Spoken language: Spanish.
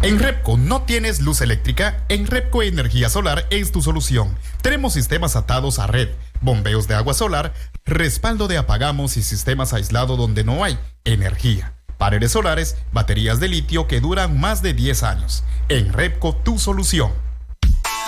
En Repco no tienes luz eléctrica, en Repco Energía Solar es tu solución. Tenemos sistemas atados a red, bombeos de agua solar, respaldo de apagamos y sistemas aislados donde no hay energía. Paneles solares, baterías de litio que duran más de 10 años. En Repco, tu solución.